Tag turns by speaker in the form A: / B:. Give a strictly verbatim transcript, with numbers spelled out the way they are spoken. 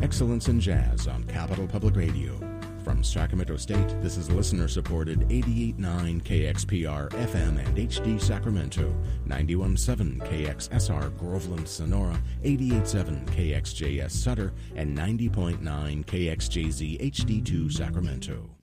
A: excellence in jazz on Capital Public Radio. From Sacramento State, this is listener-supported eighty-eight point nine K X P R F M and H D Sacramento, ninety-one point seven K X S R Groveland, Sonora, eighty-eight point seven K X J S Sutter, and ninety point nine K X J Z H D two Sacramento.